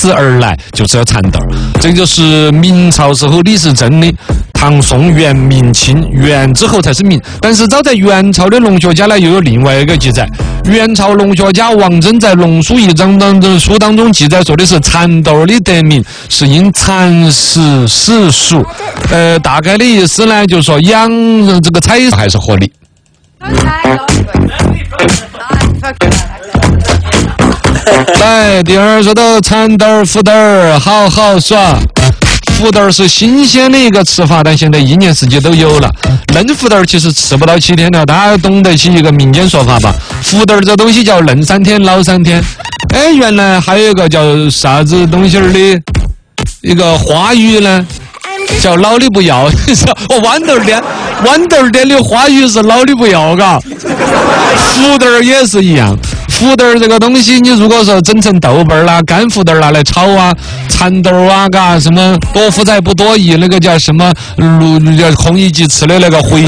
此而来，就是要蚕豆。这就是明朝时候李时珍的唐宋元明清，元之后才是明。但是早在元朝的农学家呢，又有另外一个记载。元朝农学家王真在《农书一章》当中记载说的是蚕豆的得名是因蚕食始熟。大概的意思呢，就是说养这个采还是合理。来，第二说到蚕豆、腐豆好好耍。腐豆是新鲜的一个吃法，但现在一年四季都有了。嫩腐豆其实吃不到7天了，大家懂得起一个民间说法吧？腐豆这东西叫嫩3天，老3天。哎，原来还有一个叫啥子东西的一个花语呢？叫老的不要，我豌豆店的花语是老的不要，嘎。腐豆也是一样，腐豆这个东西，你如果说整成豆瓣啦、干腐豆拿来炒啊、蚕豆啊，嘎，什么多福仔不多益，那个叫什么叫孔乙己吃的那个茴